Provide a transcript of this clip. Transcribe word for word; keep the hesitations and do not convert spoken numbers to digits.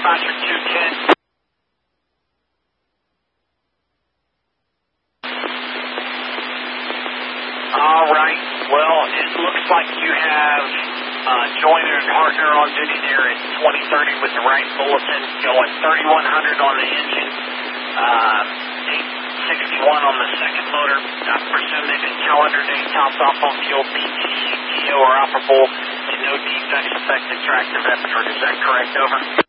dispatcher two ten. All right. Well, it looks like you have uh, Joyner and Hartner on duty there at twenty thirty with the right bulletin, going thirty-one hundred on the engine, uh, eight sixty-one on the second motor. I presume they've been calendar day topped off on fuel, P T, T O, or operable, and no defects affected track to Bedford. Is that correct? Over.